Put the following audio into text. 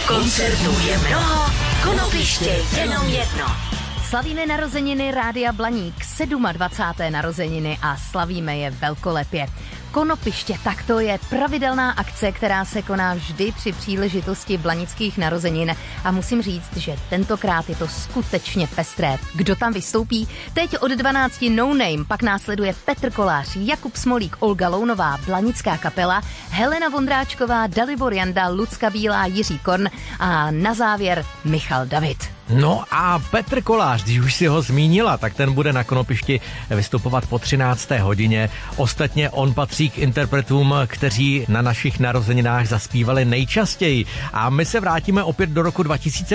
Koncertů je mnoho, konopiště jenom jedno. Slavíme narozeniny Rádia Blaník, 27. narozeniny a slavíme je velkolepě. Konopiště, tak to je pravidelná akce, která se koná vždy při příležitosti blanických narozenin a musím říct, že tentokrát je to skutečně pestré. Kdo tam vystoupí? Teď od 12 No Name, pak následuje Petr Kolář, Jakub Smolík, Olga Lounová, Blanická kapela, Helena Vondráčková, Dalibor Janda, Lucka Bílá, Jiří Korn a na závěr Michal David. No a Petr Kolář, když už si ho zmínila, tak ten bude na Konopišti vystupovat po 13. hodině. Ostatně on patří k interpretům, kteří na našich narozeninách zaspívali nejčastěji. A my se vrátíme opět do roku 2000.